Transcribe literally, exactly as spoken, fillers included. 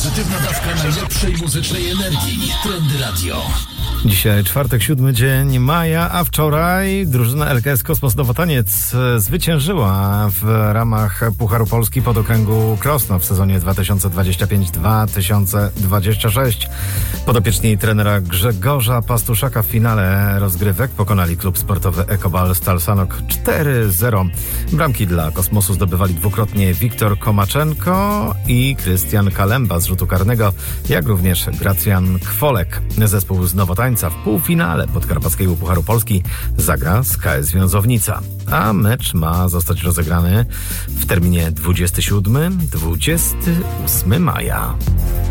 Pozytywna dawka najlepszej muzycznej energii. Trendy Radio. Dzisiaj czwartek, siódmy dzień maja, a wczoraj drużyna L K S Kosmos Nowotaniec zwyciężyła w ramach Pucharu Polski podokręgu Krosno w sezonie dwa tysiące dwudziestym piątym dwa tysiące dwudziestym szóstym. Podopieczni trenera Grzegorza Pastuszaka w finale rozgrywek pokonali klub sportowy Ekobal Stal Sanok cztery zero. Bramki dla Kosmosu zdobywali dwukrotnie Wiktor Komaczenko i Krystian Kalemba z rzutu karnego, jak również Gracjan Kwolek. Zespół z Nowotańca w półfinale Podkarpackiego Pucharu Polski zagra z K S Wiązownica, a mecz ma zostać rozegrany w terminie dwudziestego siódmego do dwudziestego ósmego maja.